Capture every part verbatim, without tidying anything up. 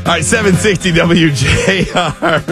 All right, seven sixty W J R.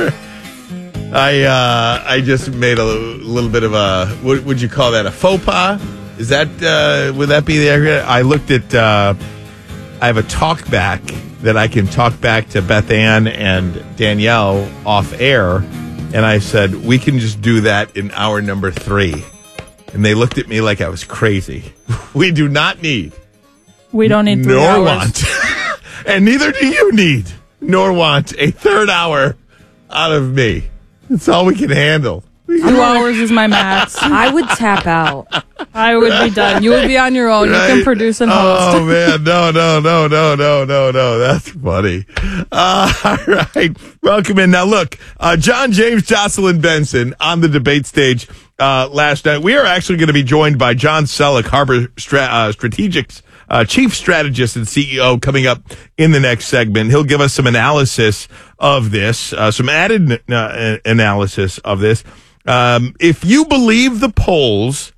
I uh, I just made a little bit of a, what would you call that, a faux pas? Is that, uh, would that be the accurate? I looked at, uh, I have a talk back that I can talk back to Beth Ann and Danielle off air, and I said, we can just do that in hour number three. And they looked at me like I was crazy. We do not need. We don't need three nor hours. want, and neither do you need, nor want a third hour out of me. That's all we can handle. Two hours is my max. I would tap out. I would be done. You would be on your own. Right? You can produce and host. Oh, man. No, no, no, no, no, no, no. That's funny. Uh, all right. Welcome in. Now, look, uh, John James, Jocelyn Benson on the debate stage uh, last night. We are actually going to be joined by John Selleck, Harbor Stra- uh, Strategics Uh, chief strategist and C E O, coming up in the next segment. He'll give us some analysis of this, uh, some added uh, analysis of this. Um, if you believe the polls,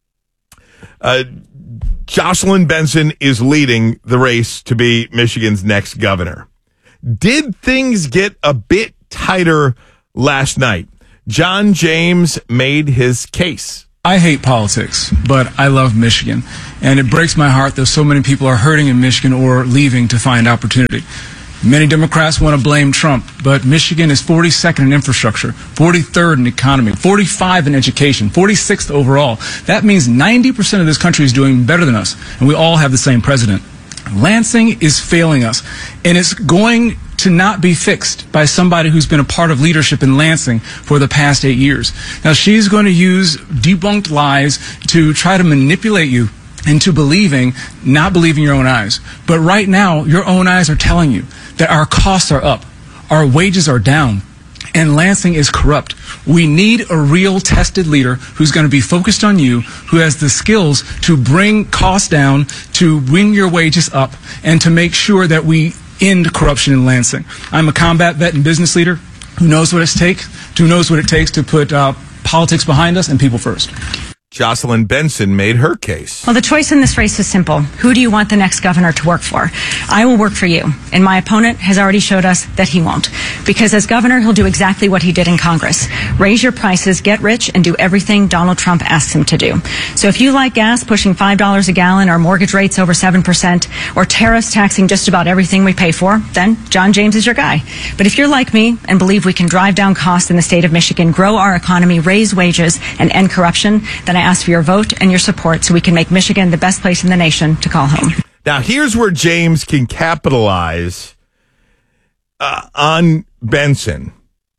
uh, Jocelyn Benson is leading the race to be Michigan's next governor. Did things get a bit tighter last night? John James made his case. I hate politics, but I love Michigan, and it breaks my heart that so many people are hurting in Michigan or leaving to find opportunity. Many Democrats want to blame Trump, but Michigan is forty-second in infrastructure, forty-third in economy, forty-five in education, forty-sixth overall. That means ninety percent of this country is doing better than us, and we all have the same president. Lansing is failing us, and it's going to not be fixed by somebody who's been a part of leadership in Lansing for the past eight years. Now, she's going to use debunked lies to try to manipulate you into believing, not believing your own eyes. But right now, your own eyes are telling you that our costs are up, our wages are down, and Lansing is corrupt. We need a real tested leader who's going to be focused on you, who has the skills to bring costs down, to bring your wages up, and to make sure that we end corruption in Lansing. I'm a combat vet and business leader who knows what it takes, who knows what it takes to put uh, politics behind us and people first. Jocelyn Benson made her case. Well, the choice in this race is simple. Who do you want the next governor to work for? I will work for you. And my opponent has already showed us that he won't. Because as governor, he'll do exactly what he did in Congress. Raise your prices, get rich, and do everything Donald Trump asks him to do. So if you like gas pushing five dollars a gallon, or mortgage rates over seven percent, or tariffs taxing just about everything we pay for, then John James is your guy. But if you're like me and believe we can drive down costs in the state of Michigan, grow our economy, raise wages, and end corruption, then I ask for your vote and your support so we can make Michigan the best place in the nation to call home. Now, here's where James can capitalize uh, on Benson.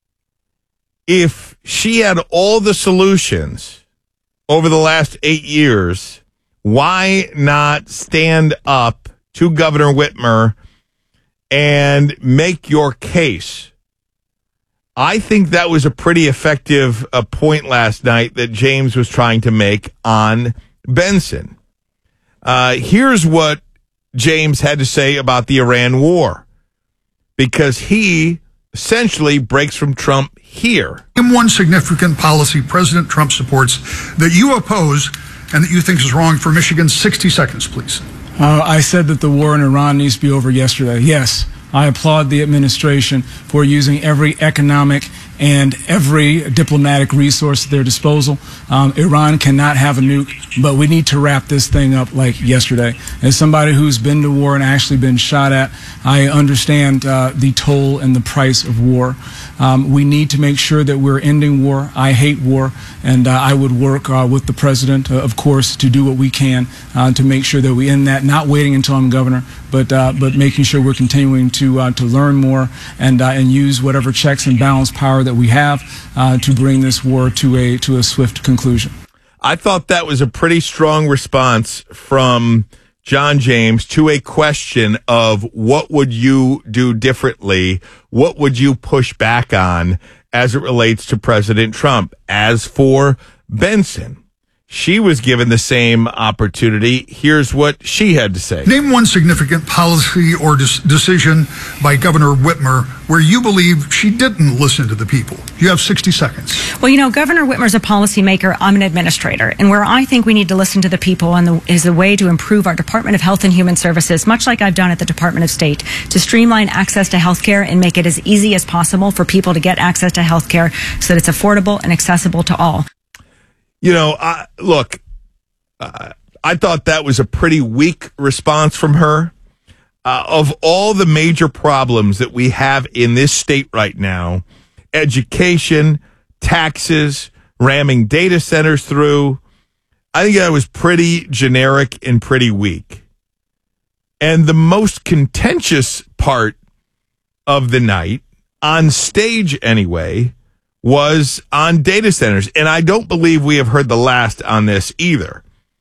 If she had all the solutions over the last eight years, why not stand up to Governor Whitmer and make your case? I think that was a pretty effective uh, point last night that James was trying to make on Benson. Uh, here's what James had to say about the Iran war, because he essentially breaks from Trump here. One significant policy President Trump supports that you oppose and that you think is wrong for Michigan. sixty seconds, please. Uh, I said that the war in Iran needs to be over yesterday. Yes. I applaud the administration for using every economic and every diplomatic resource at their disposal. Um, Iran cannot have a nuke, but we need to wrap this thing up like yesterday. As somebody who's been to war and actually been shot at, I understand uh, the toll and the price of war. Um, we need to make sure that we're ending war. I hate war, and uh, I would work uh, with the president, uh, of course, to do what we can uh, to make sure that we end that, not waiting until I'm governor, but uh, but making sure we're continuing to uh, to learn more and uh, and use whatever checks and balance power that we have uh, to bring this war to a to a swift conclusion. I thought that was a pretty strong response from John James to a question of what would you do differently? What would you push back on as it relates to President Trump? As for Benson, she was given the same opportunity. Here's what she had to say. Name one significant policy or des- decision by Governor Whitmer where you believe she didn't listen to the people. You have sixty seconds. Well, you know, Governor Whitmer's a policymaker. I'm an administrator. And where I think we need to listen to the people and the, is the way to improve our Department of Health and Human Services, much like I've done at the Department of State, to streamline access to health care and make it as easy as possible for people to get access to health care so that it's affordable and accessible to all. You know, I, look, uh, I thought that was a pretty weak response from her. Uh, of all the major problems that we have in this state right now, education, taxes, ramming data centers through, I think that was pretty generic and pretty weak. And the most contentious part of the night, on stage anyway, was on data centers. And I don't believe we have heard the last on this either.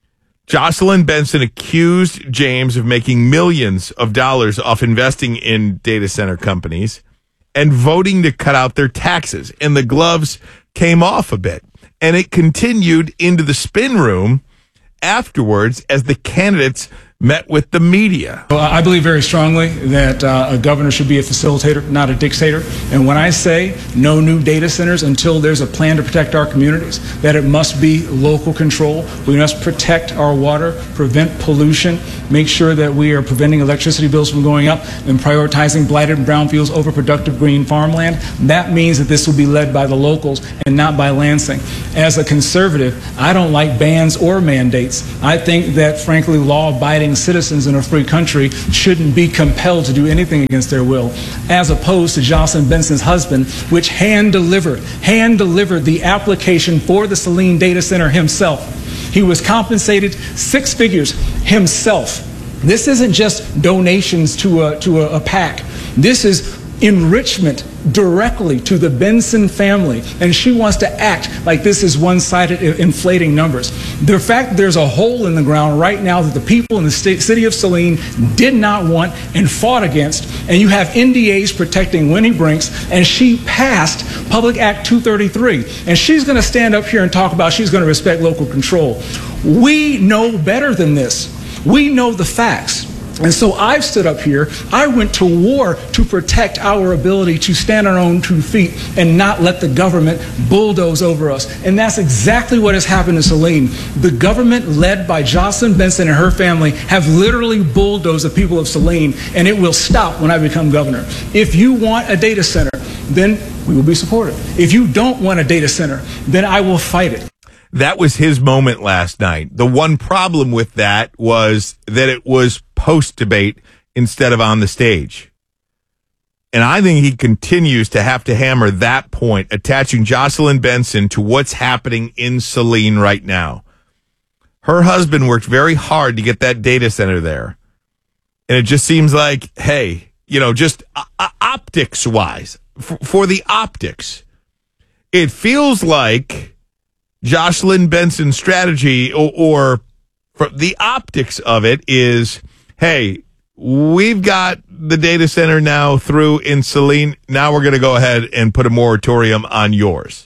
Jocelyn Benson accused James of making millions of dollars off investing in data center companies and voting to cut out their taxes. And the gloves came off a bit. And it continued into the spin room afterwards as the candidates met with the media. Well, I believe very strongly that uh, a governor should be a facilitator, not a dictator. And when I say no new data centers until there's a plan to protect our communities, that it must be local control. We must protect our water, prevent pollution, make sure that we are preventing electricity bills from going up, and prioritizing blighted brownfields over productive green farmland. That means that this will be led by the locals and not by Lansing. As a conservative, I don't like bans or mandates. I think that, frankly, law-abiding citizens in a free country shouldn't be compelled to do anything against their will, as opposed to Jocelyn Benson's husband, which hand-delivered, hand-delivered the application for the Selene Data Center himself. He was compensated six figures himself. This isn't just donations to a, to a, a PAC. This is enrichment directly to the Benson family, and she wants to act like this is one-sided inflating numbers. The fact there's a hole in the ground right now that the people in the state, city of Selene did not want and fought against, and you have N D As protecting Winnie Brinks, and she passed Public Act two thirty-three, and she's going to stand up here and talk about she's going to respect local control. We know better than this. We know the facts. And so I've stood up here. I went to war to protect our ability to stand on our own two feet and not let the government bulldoze over us. And that's exactly what has happened in Selene. The government, led by Jocelyn Benson and her family, have literally bulldozed the people of Selene, and it will stop when I become governor. If you want a data center, then we will be supportive. If you don't want a data center, then I will fight it. That was his moment last night. The one problem with that was that it was post-debate instead of on the stage. And I think he continues to have to hammer that point, attaching Jocelyn Benson to what's happening in Selene right now. Her husband worked very hard to get that data center there. And it just seems like, hey, you know, just uh, optics-wise, f- for the optics, it feels like Jocelyn Benson's strategy, or, or for the optics of it, is, hey, we've got the data center now through in Selene. Now we're going to go ahead and put a moratorium on yours.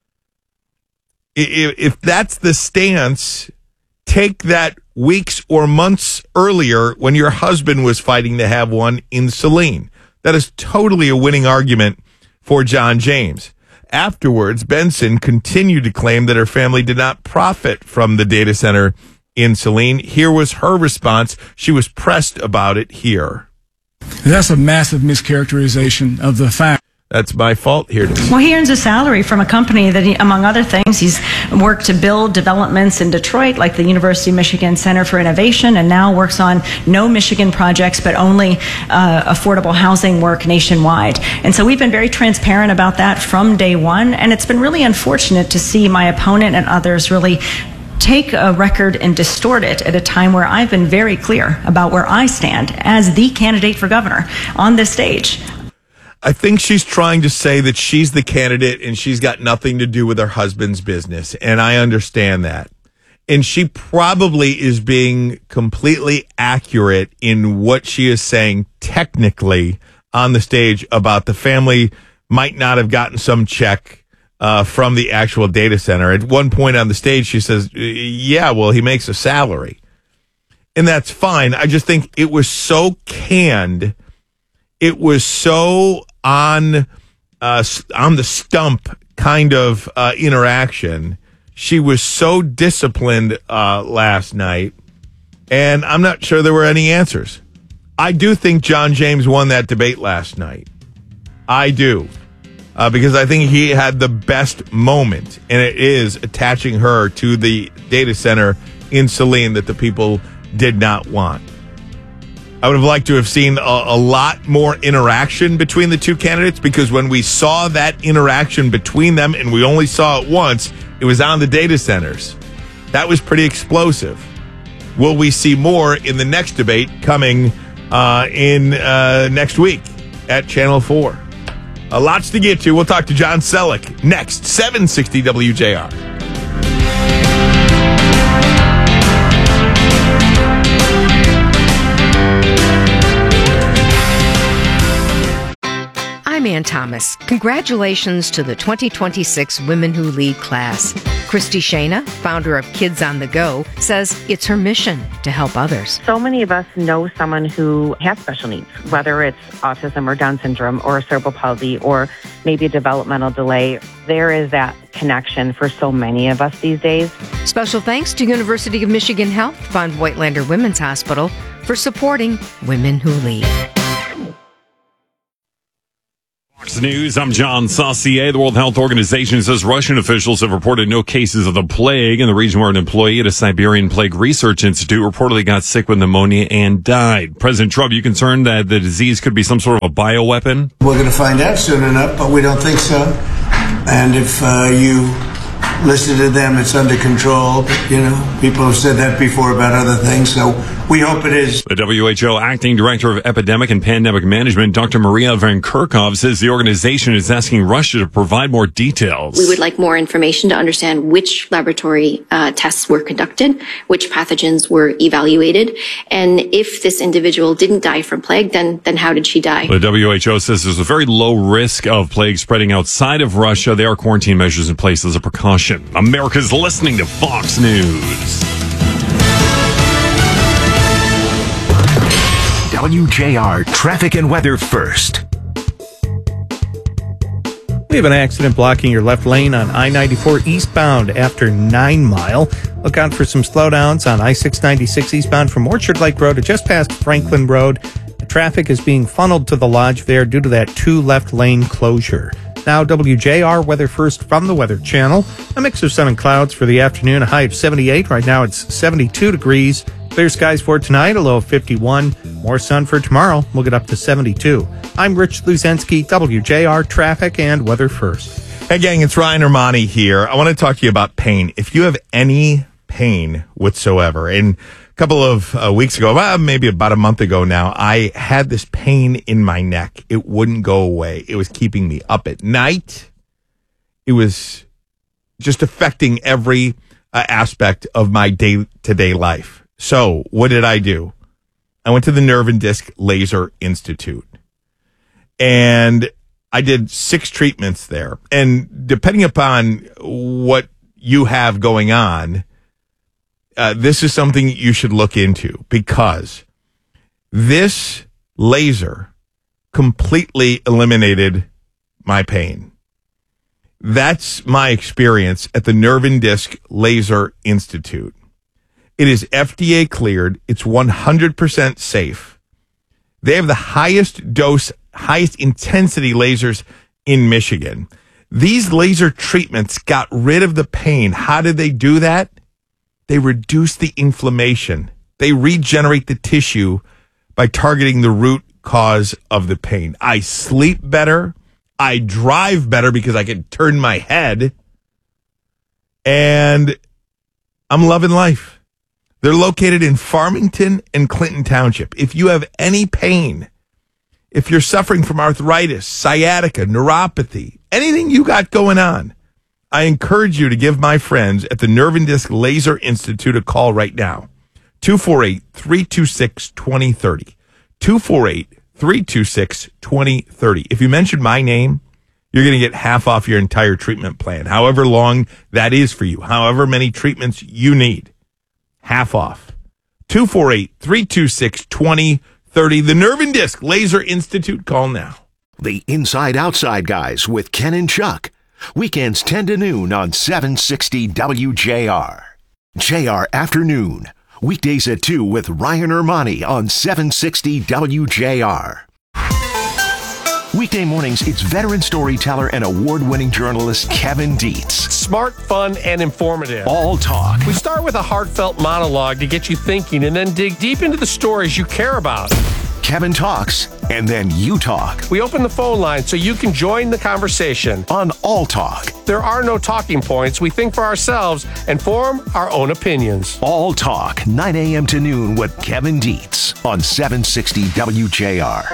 If, if that's the stance, take that weeks or months earlier when your husband was fighting to have one in Selene. That is totally a winning argument for John James. Afterwards, Benson continued to claim that her family did not profit from the data center in Selene. Here was her response. She was pressed about it here. That's a massive mischaracterization of the fact. That's my fault here. Well, he earns a salary from a company that, he, among other things, he's worked to build developments in Detroit, like the University of Michigan Center for Innovation, and now works on no Michigan projects, but only uh, affordable housing work nationwide. And so we've been very transparent about that from day one, and it's been really unfortunate to see my opponent and others really take a record and distort it at a time where I've been very clear about where I stand as the candidate for governor on this stage. I think she's trying to say that she's the candidate and she's got nothing to do with her husband's business. And I understand that. And she probably is being completely accurate in what she is saying technically on the stage about the family might not have gotten some check uh, from the actual data center. At one point on the stage, she says, yeah, well, he makes a salary. And that's fine. I just think it was so canned. It was so on uh, on the stump kind of uh, interaction. She was so disciplined uh, last night. And I'm not sure there were any answers. I do think John James won that debate last night. I do. Uh, because I think he had the best moment, and it is attaching her to the data center in Saline that the people did not want. I would have liked to have seen a, a lot more interaction between the two candidates, because when we saw that interaction between them, and we only saw it once, it was on the data centers. That was pretty explosive. Will we see more in the next debate coming uh, in uh, next week at Channel four? Uh, lots to get to. We'll talk to John Selleck next, seven sixty W J R. I'm Ann Thomas. Congratulations to the twenty twenty-six Women Who Lead class. Christy Shana, founder of Kids on the Go, says it's her mission to help others. So many of us know someone who has special needs, whether it's autism or Down syndrome or cerebral palsy or maybe a developmental delay. There is that connection for so many of us these days. Special thanks to University of Michigan Health Fund Whitelander Women's Hospital for supporting Women Who Lead. Fox News, I'm John Saucier. The World Health Organization says Russian officials have reported no cases of the plague in the region where an employee at a Siberian Plague Research Institute reportedly got sick with pneumonia and died. President Trump, you concerned that the disease could be some sort of a bioweapon? We're going to find out soon enough, but we don't think so. And if uh, you listen to them, it's under control. But, you know, people have said that before about other things, so we hope it is. The W H O Acting Director of Epidemic and Pandemic Management, Doctor Maria Van Kerkhove, says the organization is asking Russia to provide more details. We would like more information to understand which laboratory uh, tests were conducted, which pathogens were evaluated, and if this individual didn't die from plague, then then how did she die? The W H O says there's a very low risk of plague spreading outside of Russia. There are quarantine measures in place as a precaution. America's listening to Fox News. W J R Traffic and Weather first. We have an accident blocking your left lane on I ninety-four eastbound after Nine Mile. Look out for some slowdowns on I six ninety-six eastbound from Orchard Lake Road to just past Franklin Road. The traffic is being funneled to the lodge there due to that two left lane closure. Now W J R weather first from the Weather Channel. A mix of sun and clouds for the afternoon, a high of seventy-eight. Right now it's seventy-two degrees. Clear skies for tonight, a low of fifty-one. More sun for tomorrow. We'll get up to seventy-two. I'm Rich Luzensky, W J R Traffic and Weather First. Hey, gang, it's Ryan Armani here. I want to talk to you about pain. If you have any pain whatsoever, and a couple of uh, weeks ago, well, maybe about a month ago now, I had this pain in my neck. It wouldn't go away. It was keeping me up at night. It was just affecting every uh, aspect of my day-to-day life. So what did I do? I went to the Nerve and Disc Laser Institute, and I did six treatments there. And depending upon what you have going on, uh, this is something you should look into, because this laser completely eliminated my pain. That's my experience at the Nerve and Disc Laser Institute. It is F D A cleared. It's one hundred percent safe. They have the highest dose, highest intensity lasers in Michigan. These laser treatments got rid of the pain. How did they do that? They reduce the inflammation. They regenerate the tissue by targeting the root cause of the pain. I sleep better. I drive better because I can turn my head. And I'm loving life. They're located in Farmington and Clinton Township. If you have any pain, if you're suffering from arthritis, sciatica, neuropathy, anything you got going on, I encourage you to give my friends at the Nerve and Disc Laser Institute a call right now. two four eight, three two six, two zero three zero. two four eight, three two six, two zero three zero. If you mention my name, you're going to get half off your entire treatment plan, however long that is for you, however many treatments you need. Half off. two four eight, three two six, two zero three zero. The Nerve and Disc Laser Institute. Call now. The Inside Outside Guys with Ken and Chuck. Weekends ten to noon on seven sixty W J R. J R Afternoon. Weekdays at two with Ryan Ermani on seven sixty W J R. Weekday mornings, it's veteran storyteller and award-winning journalist Kevin Dietz. Smart, fun, and informative. All talk. We start with a heartfelt monologue to get you thinking and then dig deep into the stories you care about. Kevin talks, and then you talk. We open the phone line so you can join the conversation. On All Talk. There are no talking points. We think for ourselves and form our own opinions. All Talk, nine a.m. to noon with Kevin Dietz on seven sixty W J R.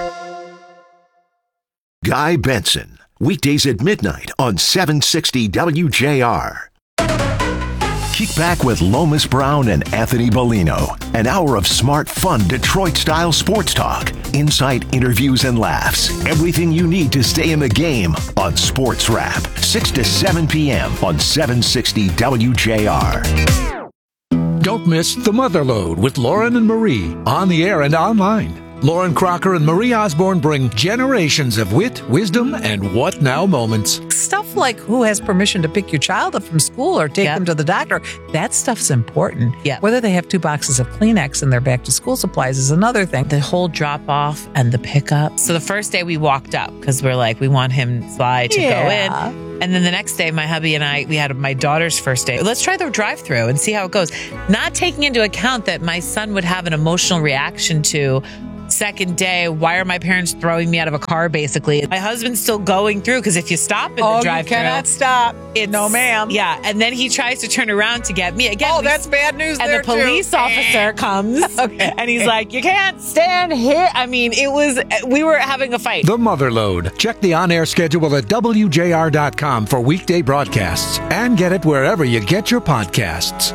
Guy Benson, weekdays at midnight on seven sixty W J R. Kick back with Lomas Brown and Anthony Bellino. An hour of smart, fun, Detroit-style sports talk. Insight, interviews, and laughs. Everything you need to stay in the game on Sports Wrap. six to seven p.m. on seven sixty W J R. Don't miss The Motherlode with Lauren and Marie on the air and online. Lauren Crocker and Marie Osborne bring generations of wit, wisdom, and what now moments. Stuff like who has permission to pick your child up from school or take Yep. them to the doctor, that stuff's important. Yep. Whether they have two boxes of Kleenex in their back to school supplies is another thing. The whole drop off and the pickup. So the first day we walked up because we're like, we want him Sly to Yeah. go in. And then the next day, my hubby and I, we had my daughter's first day. Let's try the drive through and see how it goes. Not taking into account that my son would have an emotional reaction to second day, why are my parents throwing me out of a car, basically? My husband's still going through because if you stop in the Oh, you drive-through, cannot stop. It's, No, ma'am. Yeah, and then he tries to turn around to get me again. Oh, we- that's bad news And there, the police too. officer comes Okay. and he's like, "You can't stand here." I mean, it was we were having a fight. The Motherlode. Check the on-air schedule at W J R dot com for weekday broadcasts and get it wherever you get your podcasts.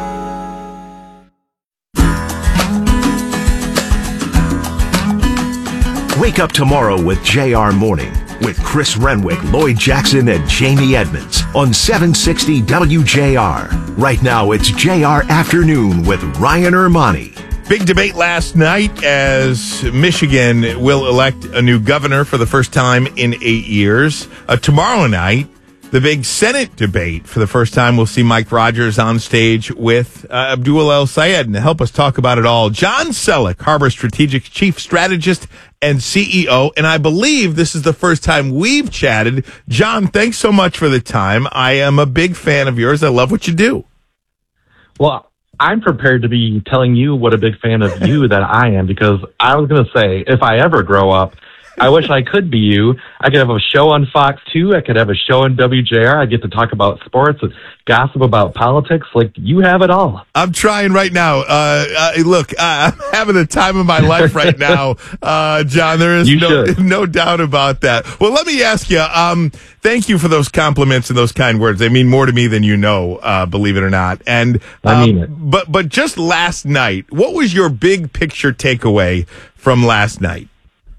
Wake up tomorrow with J R Morning with Chris Renwick, Lloyd Jackson, and Jamie Edmonds on seven sixty W J R. Right now, it's J R Afternoon with Ryan Ermani. Big debate last night as Michigan will elect a new governor for the first time in eight years. Uh, tomorrow night, the big Senate debate. For the first time, we'll see Mike Rogers on stage with uh, Abdul El Sayed. And to help us talk about it all, John Selleck, Harbor Strategic Chief Strategist and C E O. And I believe this is the first time we've chatted. John, thanks so much for the time. I am a big fan of yours. I love what you do. Well, I'm prepared to be telling you what a big fan of you that I am, because I was going to say, if I ever grow up, I wish I could be you. I could have a show on Fox two. I could have a show on W J R. I get to talk about sports and gossip about politics. Like, you have it all. I'm trying right now. Uh, uh, look, uh, I'm having the time of my life right now, uh, John. There is You no, should. no doubt about that. Well, let me ask you, um, thank you for those compliments and those kind words. They mean more to me than you know, uh, believe it or not. And, um, I mean it. But, but just last night, what was your big picture takeaway from last night?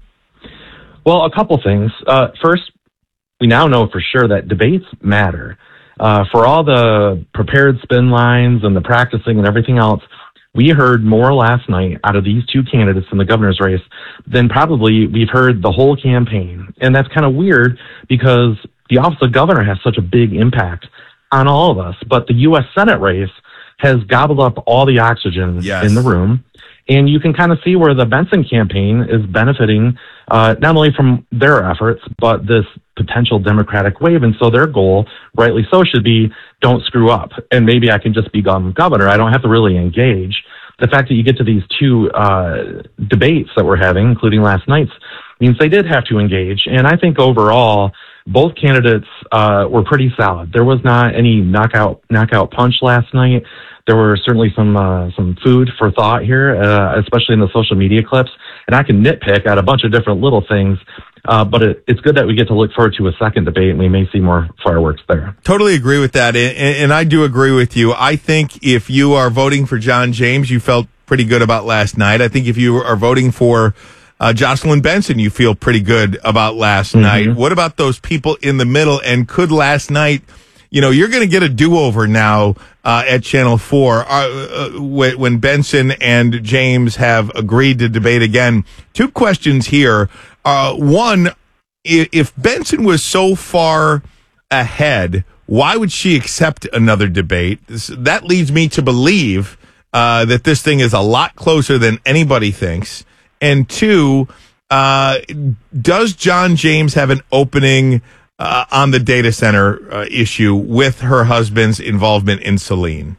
Well, a couple things. Uh, first, we now know for sure that debates matter. Uh, for all the prepared spin lines and the practicing and everything else, we heard more last night out of these two candidates in the governor's race than probably we've heard the whole campaign. And that's kind of weird because the office of governor has such a big impact on all of us. But the U S Senate race has gobbled up all the oxygen Yes. in the room. And you can kind of see where the Benson campaign is benefiting, uh, not only from their efforts, but this potential Democratic wave. And so their goal, rightly so, should be don't screw up. And maybe I can just become governor. I don't have to really engage. The fact that you get to these two uh, debates that we're having, including last night's, means they did have to engage. And I think overall, both candidates uh, were pretty solid. There was not any knockout knockout punch last night. There were certainly some uh, some food for thought here, uh, especially in the social media clips. And I can nitpick at a bunch of different little things, uh, but it, it's good that we get to look forward to a second debate, and we may see more fireworks there. Totally agree with that. And, and I do agree with you. I think if you are voting for John James, you felt pretty good about last night. I think if you are voting for uh, Jocelyn Benson, you feel pretty good about last Mm-hmm. night. What about those people in the middle? And could last night, you know, you're going to get a do-over now uh, at Channel four uh, uh, when, when Benson and James have agreed to debate again. Two questions here. Uh, one, if, if Benson was so far ahead, why would she accept another debate? This, that leads me to believe uh, that this thing is a lot closer than anybody thinks. And two, uh, does John James have an opening uh, on the data center uh, issue with her husband's involvement in Selene?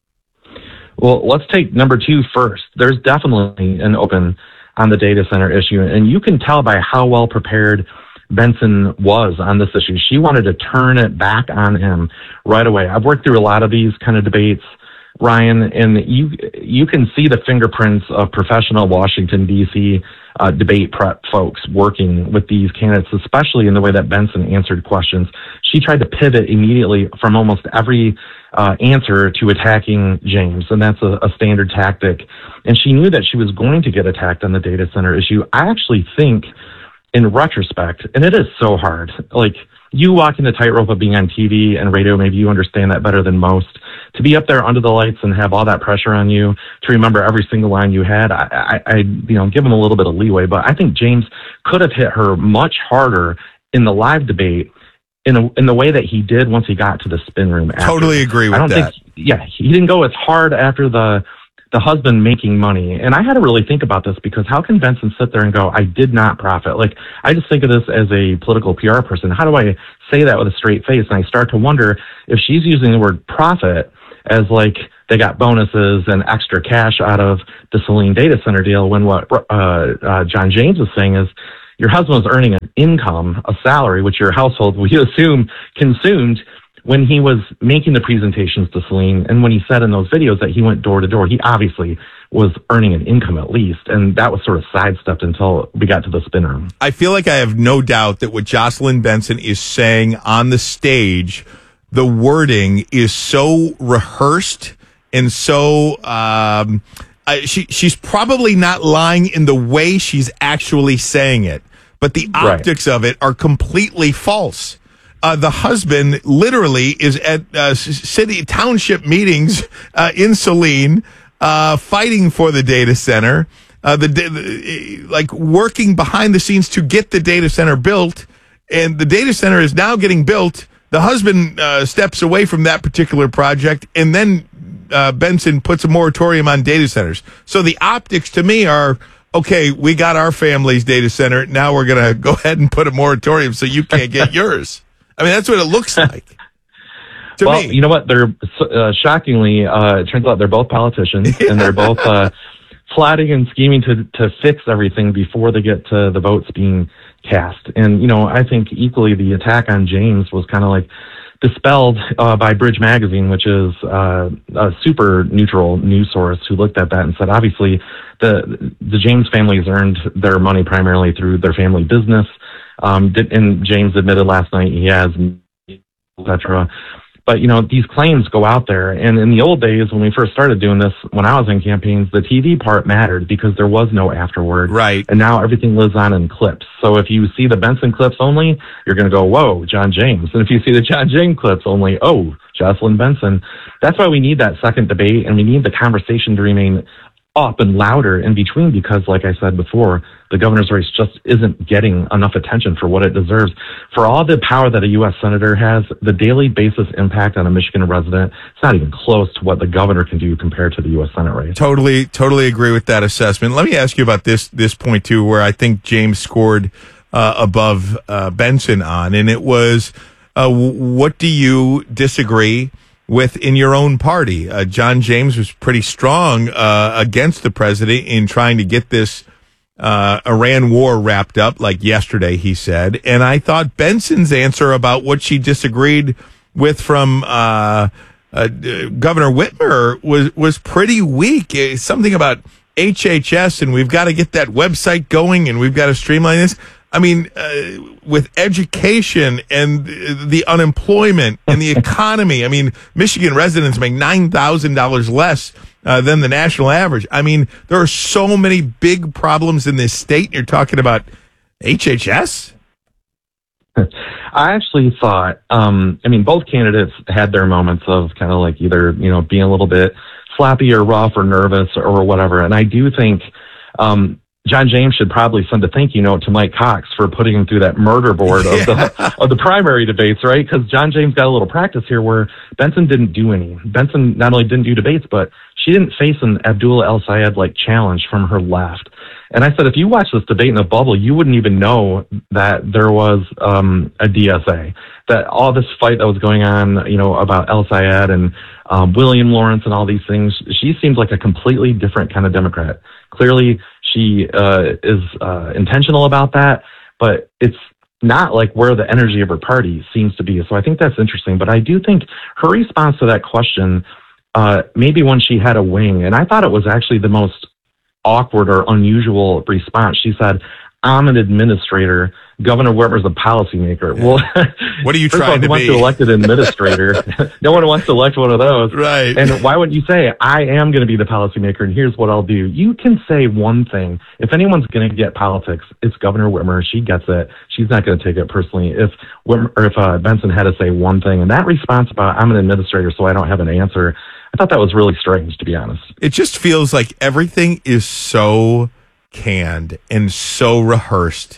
Well, let's take number two first. There's definitely an open on the data center issue, and you can tell by how well prepared Benson was on this issue. She wanted to turn it back on him right away. I've worked through a lot of these kind of debates, Ryan, and you you can see the fingerprints of professional Washington, D C uh, debate prep folks working with these candidates, especially in the way that Benson answered questions. She tried to pivot immediately from almost every uh, answer to attacking James, and that's a, a standard tactic. And she knew that she was going to get attacked on the data center issue. I actually think, in retrospect, and it is so hard, like, you walking the tightrope of being on T V and radio, maybe you understand that better than most. To be up there under the lights and have all that pressure on you to remember every single line you had, I, I, I you know, give him a little bit of leeway. But I think James could have hit her much harder in the live debate in a, in the way that he did once he got to the spin room. After. Totally agree with I don't that. Think, yeah, he didn't go as hard after the the husband making money. And I had to really think about this, because how can Benson sit there and go, I did not profit? Like, I just think of this as a political P R person. How do I say that with a straight face? And I start to wonder if she's using the word profit as like they got bonuses and extra cash out of the Selene data center deal, when what uh, uh, John James is saying is, your husband was earning an income, a salary, which your household, we assume, consumed when he was making the presentations to Selene. And when he said in those videos that he went door to door, he obviously was earning an income at least. And that was sort of sidestepped until we got to the spin room. I feel like I have no doubt that what Jocelyn Benson is saying on the stage, the wording is so rehearsed and so um, I, she she's probably not lying in the way she's actually saying it, but the optics right. of it are completely false. Uh, the husband literally is at uh, city township meetings uh, in Selene, uh, fighting for the data center, uh, the, the like working behind the scenes to get the data center built, and the data center is now getting built. The husband uh, steps away from that particular project, and then uh, Benson puts a moratorium on data centers. So the optics to me are, okay, we got our family's data center. Now we're going to go ahead and put a moratorium so you can't get yours. I mean, that's what it looks like to well, me. You know what? They're uh, shockingly, uh, it turns out they're both politicians, yeah. and they're both uh, plotting and scheming to to fix everything before they get to the votes being cast. And, you know, I think equally the attack on James was kind of like dispelled uh, by Bridge Magazine, which is uh, a super neutral news source who looked at that and said, obviously, the the James family has earned their money primarily through their family business. Um, and James admitted last night he has, et cetera. But, you know, these claims go out there. And in the old days, when we first started doing this, when I was in campaigns, the T V part mattered because there was no afterword. Right. And now everything lives on in clips. So if you see the Benson clips only, you're going to go, whoa, John James. And if you see the John James clips only, oh, Jocelyn Benson. That's why we need that second debate, and we need the conversation to remain up and louder in between, because, like I said before, the governor's race just isn't getting enough attention for what it deserves. For all the power that a U S senator has, the daily basis impact on a Michigan resident, it's not even close to what the governor can do compared to the U S Senate race. Totally, totally agree with that assessment. Let me ask you about this this point too, where I think James scored uh, above uh, Benson on, and it was, uh, what do you disagree with in your own party? Uh, John James was pretty strong uh, against the president in trying to get this uh, Iran war wrapped up, like yesterday, he said. And I thought Benson's answer about what she disagreed with from uh, uh, Governor Whitmer was, was pretty weak. Something about H H S, and we've got to get that website going, and we've got to streamline this. I mean, uh, with education and the unemployment and the economy, I mean, Michigan residents make nine thousand dollars less uh, than the national average. I mean, there are so many big problems in this state. You're talking about H H S? I actually thought, um, I mean, both candidates had their moments of kind of like either, you know, being a little bit sloppy or rough or nervous or whatever. And I do think, um, John James should probably send a thank you note to Mike Cox for putting him through that murder board of the of the primary debates, right? Because John James got a little practice here where Benson didn't do any. Benson not only didn't do debates, but she didn't face an Abdullah El Sayed like challenge from her left. And I said, if you watch this debate in a bubble, you wouldn't even know that there was um, a D S A, that all this fight that was going on, you know, about El Sayed and um, William Lawrence and all these things. She seems like a completely different kind of Democrat. Clearly, she uh, is uh, intentional about that, but it's not like where the energy of her party seems to be. So I think that's interesting. But I do think her response to that question, uh, maybe when she had a wing, and I thought it was actually the most awkward or unusual response. She said, I'm an administrator. Governor Whitmer's a policymaker. Yeah. Well, what are you first trying of all, to who wants be? to elect an administrator? No one wants to elect one of those. Right. And why wouldn't you say, I am going to be the policymaker and here's what I'll do? You can say one thing. If anyone's going to get politics, it's Governor Whitmer. She gets it. She's not going to take it personally. If Whitmer, or if uh, Benson had to say one thing, and that response about I'm an administrator so I don't have an answer, I thought that was really strange, to be honest. It just feels like everything is so canned and so rehearsed.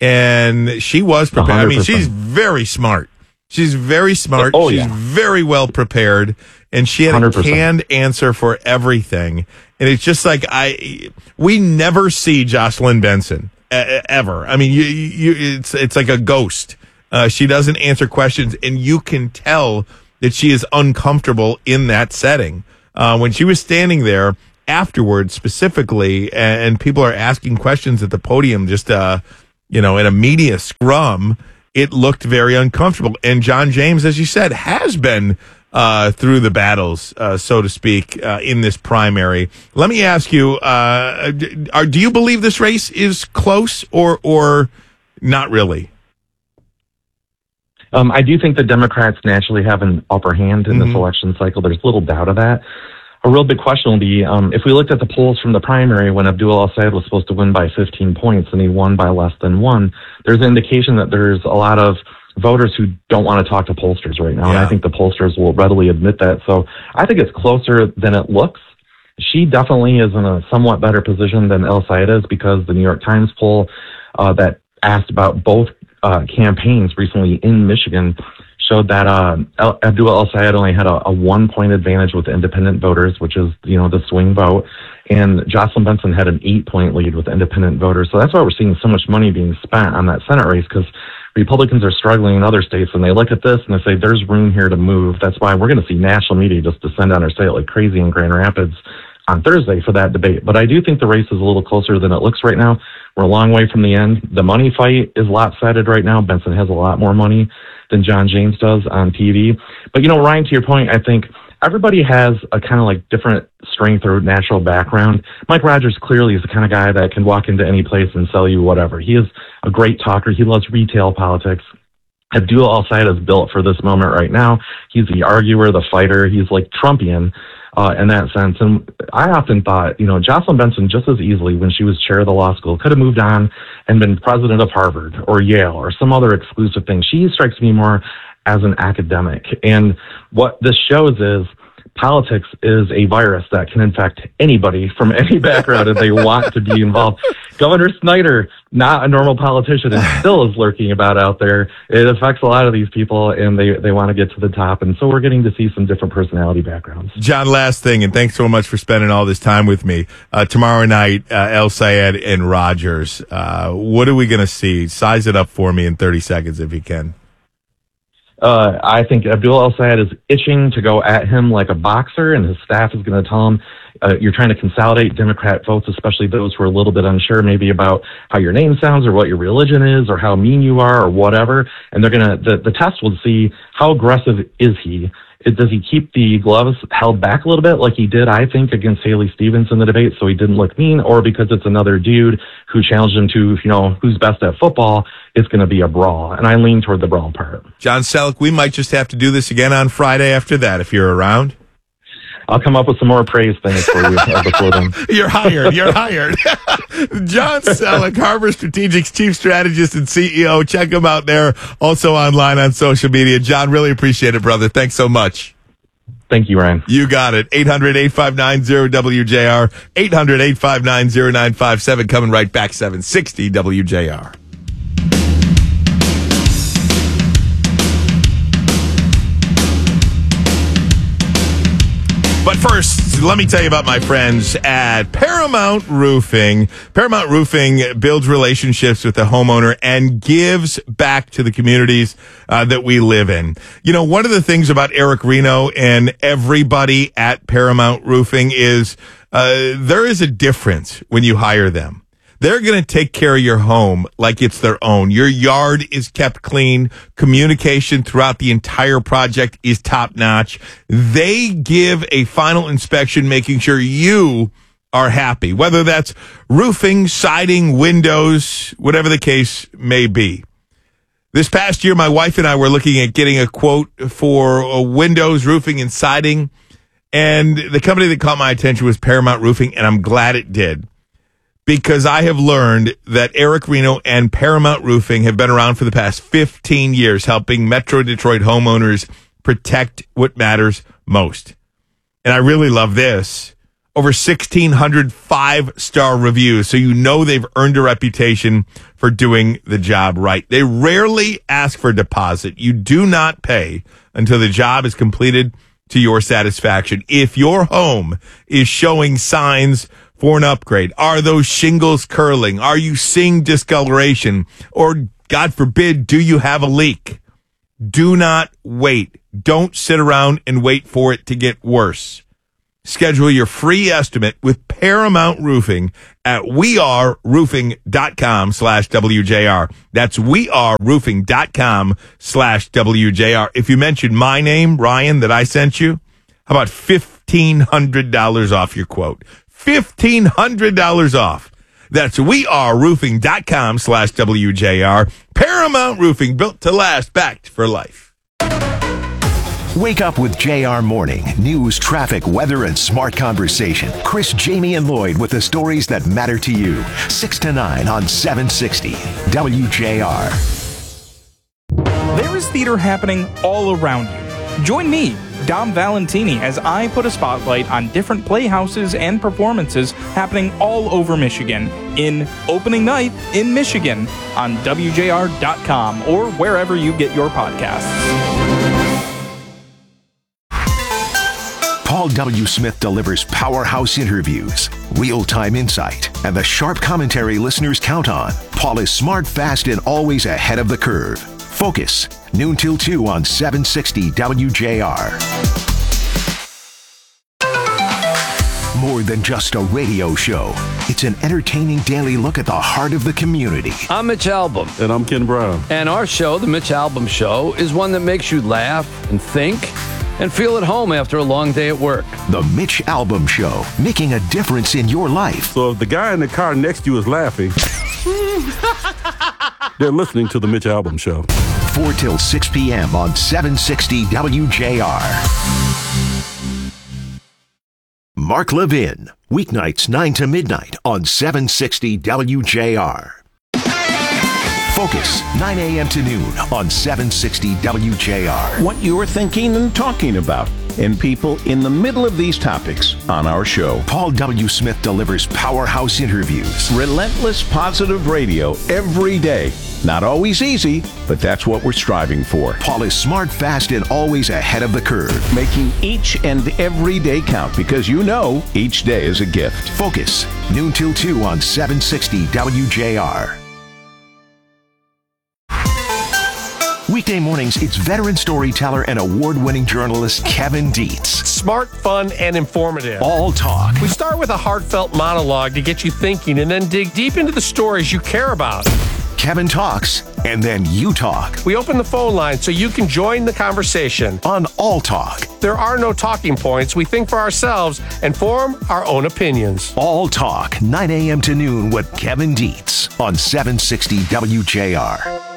And she was prepared. one hundred percent. I mean, she's very smart. She's very smart. Oh, she's yeah. very well prepared. And she had one hundred a percent. canned answer for everything. And it's just like, I, we never see Jocelyn Benson uh, ever. I mean, you, you, it's, it's like a ghost. Uh, she doesn't answer questions, and you can tell that she is uncomfortable in that setting. Uh, when she was standing there afterwards, specifically, and, and people are asking questions at the podium, just, uh, you know, in a media scrum, it looked very uncomfortable. And John James, as you said, has been uh, through the battles, uh, so to speak, uh, in this primary. Let me ask you, uh, are, do you believe this race is close or or not really? Um, I do think the Democrats naturally have an upper hand in Mm-hmm. this election cycle. There's little doubt of that. A real big question will be, um, if we looked at the polls from the primary when Abdullah El Sayed was supposed to win by fifteen points and he won by less than one, there's an indication that there's a lot of voters who don't want to talk to pollsters right now. Yeah. And I think the pollsters will readily admit that. So I think it's closer than it looks. She definitely is in a somewhat better position than El Sayed is, because the New York Times poll uh, that asked about both uh, campaigns recently in Michigan showed that uh, El- Abdullah El Sayed only had a, a one-point advantage with independent voters, which is, you know, the swing vote, and Jocelyn Benson had an eight-point lead with independent voters. So that's why we're seeing so much money being spent on that Senate race, because Republicans are struggling in other states, and they look at this and they say, there's room here to move. That's why we're going to see national media just descend on our state like crazy in Grand Rapids on Thursday for that debate. But I do think the race is a little closer than it looks right now. We're a long way from the end. The money fight is lopsided right now. Benson has a lot more money than John James does on T V. But, you know, Ryan, to your point, I think everybody has a kind of like different strength or natural background. Mike Rogers clearly is the kind of guy that can walk into any place and sell you whatever. He is a great talker. He loves retail politics. Abdullah El Sayed is built for this moment right now. He's the arguer, the fighter. He's like Trumpian uh, in that sense. And I often thought, you know, Jocelyn Benson just as easily, when she was chair of the law school, could have moved on and been president of Harvard or Yale or some other exclusive thing. She strikes me more as an academic. And what this shows is politics is a virus that can infect anybody from any background if they want to be involved. Governor Snyder, not a normal politician, and still is lurking about out there. It affects a lot of these people, and they, they want to get to the top. And so we're getting to see some different personality backgrounds. John, last thing, and thanks so much for spending all this time with me. Uh, tomorrow night, uh, El Sayed and Rogers. Uh, what are we going to see? Size it up for me in thirty seconds if you can. Uh, I think Abdullah El Sayed is itching to go at him like a boxer, and his staff is going to tell him uh, you're trying to consolidate Democrat votes, especially those who are a little bit unsure maybe about how your name sounds or what your religion is or how mean you are or whatever. And they're going to, the, the test will see how aggressive is he. It, does he keep the gloves held back a little bit like he did, I think, against Haley Stevens in the debate so he didn't look mean, or because it's another dude who challenged him to, you know, who's best at football, it's going to be a brawl. And I lean toward the brawl part. John Selleck, we might just have to do this again on Friday after that if you're around. I'll come up with some more praise things for you before then. You're hired. You're hired. John Selleck, Harvard Strategic's chief strategist and C E O. Check him out there. Also online on social media. John, really appreciate it, brother. Thanks so much. Thank you, Ryan. You got it. eight hundred, eight five nine, zero W J R. eight hundred, eight five nine, zero nine five seven. Coming right back, seven sixty W J R. But first, let me tell you about my friends at Paramount Roofing. Paramount Roofing builds relationships with the homeowner and gives back to the communities uh, that we live in. You know, one of the things about Eric Reno and everybody at Paramount Roofing is uh, there is a difference when you hire them. They're going to take care of your home like it's their own. Your yard is kept clean. Communication throughout the entire project is top notch. They give a final inspection, making sure you are happy, whether that's roofing, siding, windows, whatever the case may be. This past year, my wife and I were looking at getting a quote for windows, roofing, and siding. And the company that caught my attention was Paramount Roofing, and I'm glad it did. Because I have learned that Eric Reno and Paramount Roofing have been around for the past fifteen years, helping Metro Detroit homeowners protect what matters most. And I really love this. Over sixteen hundred five-star reviews, so you know they've earned a reputation for doing the job right. They rarely ask for a deposit. You do not pay until the job is completed to your satisfaction. If your home is showing signs for an upgrade, are those shingles curling? Are you seeing discoloration? Or, God forbid, do you have a leak? Do not wait. Don't sit around and wait for it to get worse. Schedule your free estimate with Paramount Roofing at weareroofing.com slash WJR. That's weareroofing.com slash WJR. If you mention my name, Ryan, that I sent you, how about fifteen hundred dollars off your quote? fifteen hundred dollars off. That's weareroofing.com slash WJR. Paramount Roofing, built to last, backed for life. Wake up with J R Morning. News, traffic, weather, and smart conversation. Chris, Jamie, and Lloyd with the stories that matter to you. six to nine on seven sixty W J R. There is theater happening all around you. Join me, Dom Valentini, as I put a spotlight on different playhouses and performances happening all over Michigan in Opening Night in Michigan on W J R dot com or wherever you get your podcasts. Paul W. Smith delivers powerhouse interviews, real-time insight, and the sharp commentary listeners count on. Paul is smart, fast, and always ahead of the curve. Focus, noon till two on seven sixty W J R. More than just a radio show, it's an entertaining daily look at the heart of the community. I'm Mitch Albom. And I'm Ken Brown. And our show, The Mitch Albom Show, is one that makes you laugh and think and feel at home after a long day at work. The Mitch Albom Show, making a difference in your life. So if the guy in the car next to you is laughing, they're listening to The Mitch Albom Show. four till six p.m. on seven sixty W J R. Mark Levin, weeknights nine to midnight on seven sixty W J R. Focus, nine a.m. to noon on seven sixty W J R. What you're thinking and talking about, and people in the middle of these topics on our show. Paul W. Smith delivers powerhouse interviews. Relentless positive radio every day. Not always easy, but that's what we're striving for. Paul is smart, fast, and always ahead of the curve. Making each and every day count because you know each day is a gift. Focus, noon till two on seven sixty W J R. Weekday mornings, it's veteran storyteller and award-winning journalist Kevin Dietz. Smart, fun, and informative. All talk. We start with a heartfelt monologue to get you thinking and then dig deep into the stories you care about. Kevin talks, and then you talk. We open the phone line so you can join the conversation. On All Talk. There are no talking points. We think for ourselves and form our own opinions. All Talk, nine a.m. to noon with Kevin Dietz on seven sixty W J R.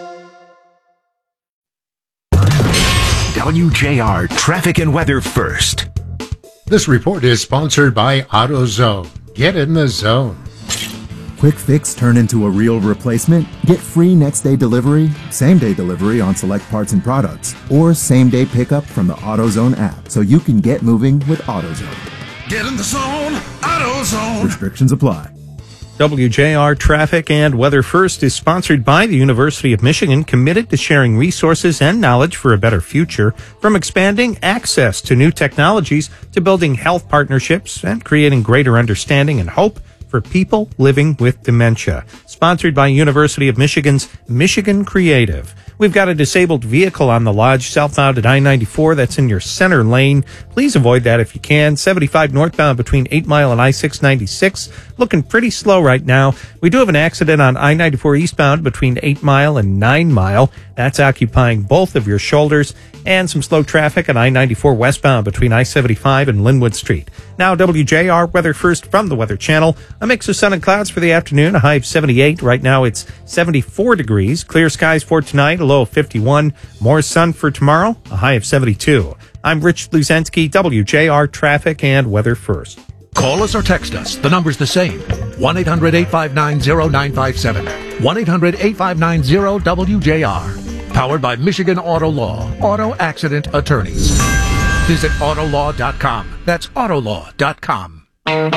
W J R Traffic and Weather First. This report is sponsored by AutoZone. Get in the zone. Quick fix turn into a real replacement? Get free next day delivery, same day delivery on select parts and products, or same day pickup from the AutoZone app so you can get moving with AutoZone. Get in the zone, AutoZone. Restrictions apply. W J R Traffic and Weather First is sponsored by the University of Michigan, committed to sharing resources and knowledge for a better future, from expanding access to new technologies to building health partnerships and creating greater understanding and hope for people living with dementia. Sponsored by University of Michigan's Michigan Creative. We've got a disabled vehicle on the lodge southbound at I ninety-four that's in your center lane. Please avoid that if you can. seventy-five northbound between eight mile and I six ninety-six. Looking pretty slow right now. We do have an accident on I ninety-four eastbound between eight mile and nine mile. That's occupying both of your shoulders. And some slow traffic on I ninety-four westbound between I seventy-five and Linwood Street. Now W J R Weather First from the Weather Channel. A mix of sun and clouds for the afternoon, a high of seventy-eight. Right now it's seventy-four degrees. Clear skies for tonight, a low of fifty-one. More sun for tomorrow, a high of seventy-two. I'm Rich Luzensky, W J R Traffic and Weather First. Call us or text us. The number's the same. one eight hundred eight five nine zero nine five seven. one eight hundred eight five nine zero W J R. Powered by Michigan Auto Law. Auto Accident Attorneys. Visit Auto Law dot com. That's Auto Law dot com.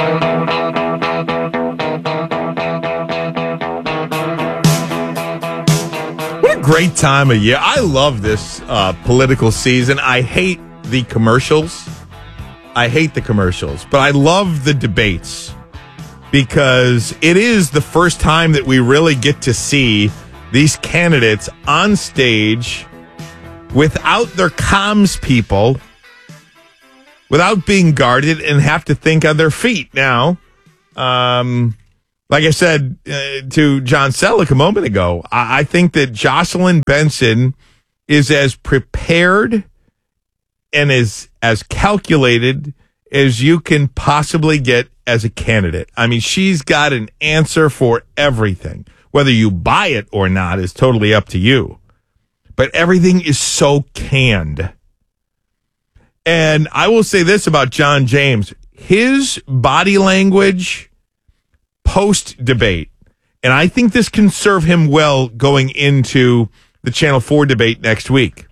What a great time of year. I love this uh, political season. I hate the commercials. I hate the commercials, but I love the debates because it is the first time that we really get to see these candidates on stage without their comms people, without being guarded and have to think on their feet. Now, um, like I said uh, to John Selleck a moment ago, I, I think that Jocelyn Benson is as prepared and is as calculated as you can possibly get as a candidate. I mean, she's got an answer for everything. Whether you buy it or not is totally up to you. But everything is so canned. And I will say this about John James. His body language post-debate, and I think this can serve him well going into the Channel four debate next week.